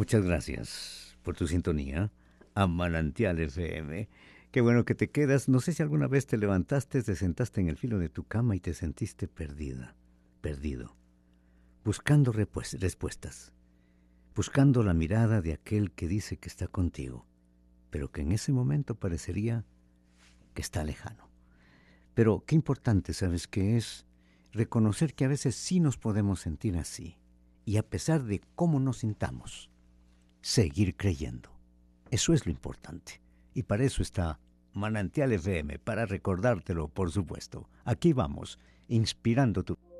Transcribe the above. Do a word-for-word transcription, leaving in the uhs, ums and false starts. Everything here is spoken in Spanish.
Muchas gracias por tu sintonía a Manantial F M. Qué bueno que te quedas. No sé si alguna vez te levantaste, te sentaste en el filo de tu cama y te sentiste perdida, perdido, buscando repues- respuestas, buscando la mirada de aquel que dice que está contigo, pero que en ese momento parecería que está lejano. Pero qué importante, ¿sabes qué es? Reconocer que a veces sí nos podemos sentir así, y a pesar de cómo nos sintamos, seguir creyendo. Eso es lo importante. Y para eso está Manantial F M, para recordártelo, por supuesto. Aquí vamos, inspirando tu...